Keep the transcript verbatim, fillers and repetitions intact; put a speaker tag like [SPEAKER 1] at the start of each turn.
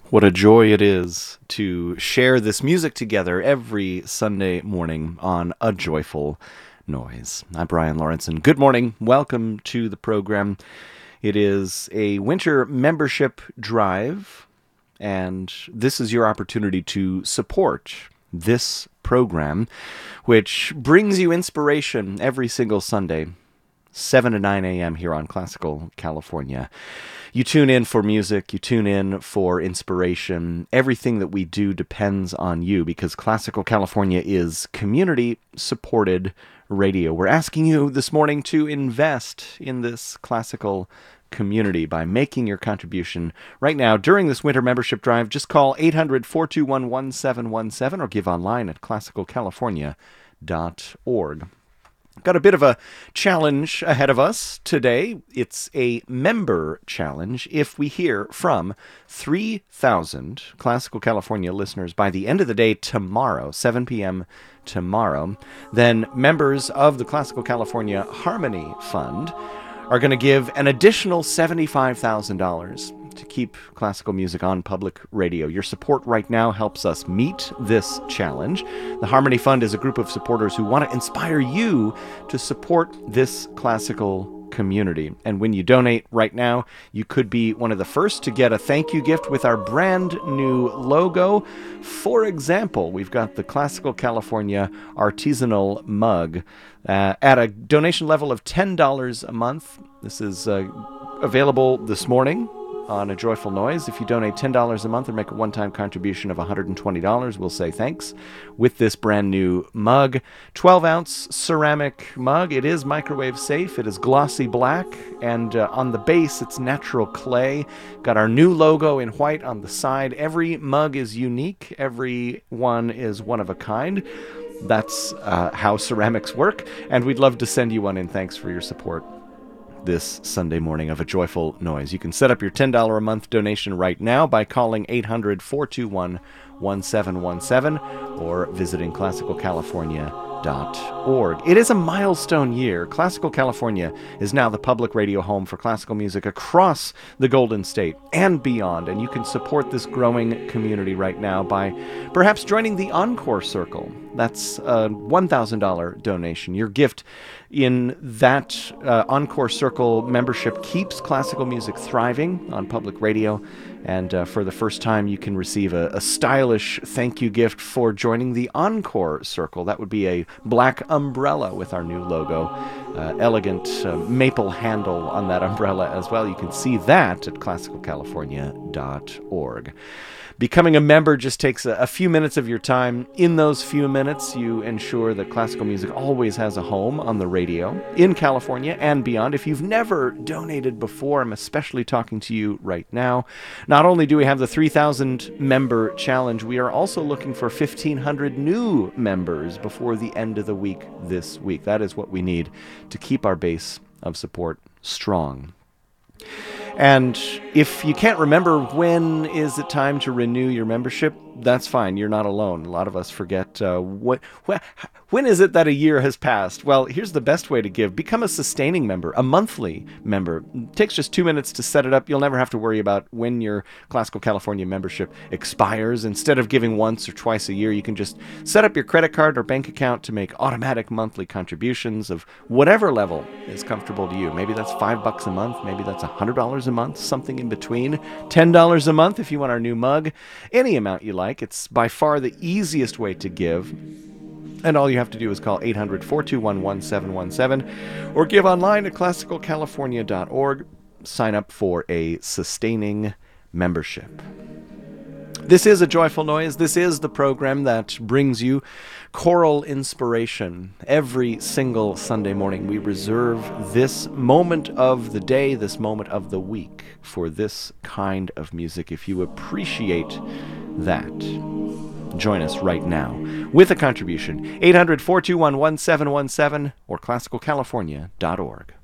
[SPEAKER 1] What a joy it is to share this music together every Sunday morning on A Joyful Noise. I'm Brian Lawrence, and good morning. Welcome to the program. It is a winter membership drive, and this is your opportunity to support this program, which brings you inspiration every single Sunday, seven to nine a.m. here on Classical California. You tune in for music, you tune in for inspiration. Everything that we do depends on you because Classical California is community-supported radio. We're asking you this morning to invest in this classical community by making your contribution right now during this winter membership drive. Just call eight hundred, four two one, one seven one seven or give online at classical california dot org. Got a bit of a challenge ahead of us today. It's a member challenge. If we hear from three thousand Classical California listeners by the end of the day tomorrow, seven p.m. tomorrow, then members of the Classical California Harmony Fund are going to give an additional seventy-five thousand dollars to keep classical music on public radio. Your support right now helps us meet this challenge. The Harmony Fund is a group of supporters who want to inspire you to support this classical community. And when you donate right now, you could be one of the first to get a thank you gift with our brand new logo. For example, we've got the Classical California artisanal mug uh, at a donation level of ten dollars a month. This is uh, available this morning on A Joyful Noise. If you donate ten dollars a month or make a one-time contribution of one hundred twenty dollars, we'll say thanks with this brand new mug. twelve ounce ceramic mug. It is microwave safe. It is glossy black, and uh, on the base, it's natural clay. Got our new logo in white on the side. Every mug is unique. Every one is one of a kind. That's uh, how ceramics work, and we'd love to send you one in thanks for your support this Sunday morning of A Joyful Noise. You can set up your ten dollars a month donation right now by calling eight hundred, four two one, one seven one seven or visiting classical california dot org. It is a milestone year. Classical California is now the public radio home for classical music across the Golden State and beyond, and you can support this growing community right now by perhaps joining the Encore Circle. That's a one thousand dollars donation. Your gift in that uh, Encore Circle membership keeps classical music thriving on public radio, and uh, for the first time you can receive a, a stylish thank you gift for joining the Encore Circle. That would be a black umbrella with our new logo, uh, elegant uh, maple handle on that umbrella as well. You can see that at classical california dot org. Becoming a member just takes a, a few minutes of your time. In those few minutes, you ensure that classical music always has a home on the radio in California and beyond. If you've never donated before, I'm especially talking to you right now. Not only do we have the three thousand member challenge, we are also looking for fifteen hundred new members before the end of the week this week. That is what we need to keep our base of support strong. And if you can't remember when is it time to renew your membership, that's fine. You're not alone. A lot of us forget uh, what, wh- when is it that a year has passed? Well, here's the best way to give. Become a sustaining member, a monthly member. It takes just two minutes to set it up. You'll never have to worry about when your Classical California membership expires. Instead of giving once or twice a year, you can just set up your credit card or bank account to make automatic monthly contributions of whatever level is comfortable to you. Maybe that's five bucks a month. Maybe that's one hundred dollars a month, something in between. ten dollars a month if you want our new mug. Any amount you like. It's by far the easiest way to give. And all you have to do is call eight hundred, four two one, one seven one seven or give online at classical california dot org. Sign up for a sustaining membership. This is A Joyful Noise. This is the program that brings you choral inspiration. Every single Sunday morning, we reserve this moment of the day, this moment of the week for this kind of music. If you appreciate that, join us right now with a contribution. eight hundred, four two one, one seven one seven or classical california dot org.